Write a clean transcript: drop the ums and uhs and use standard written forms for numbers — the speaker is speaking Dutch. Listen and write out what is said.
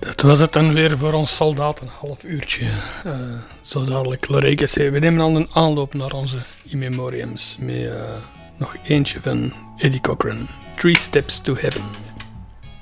Dat was het dan weer voor ons soldaten, een half uurtje. Zo dadelijk Loreke C. We nemen al een aanloop naar onze in memoriams met nog eentje van Eddie Cochran. 3 Steps to Heaven.